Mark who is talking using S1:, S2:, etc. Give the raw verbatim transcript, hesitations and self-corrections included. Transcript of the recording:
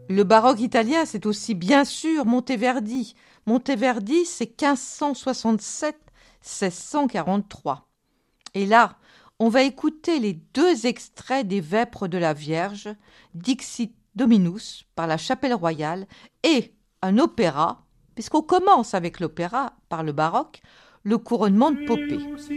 S1: Le baroque italien, c'est aussi bien sûr Monteverdi. Monteverdi, c'est quinze cent soixante-sept à seize cent quarante-trois. Et là, on va écouter les deux extraits des Vêpres de la Vierge, Dixit Dominus par la Chapelle Royale, et un opéra, puisqu'on commence avec l'opéra par le baroque, le couronnement de Poppée.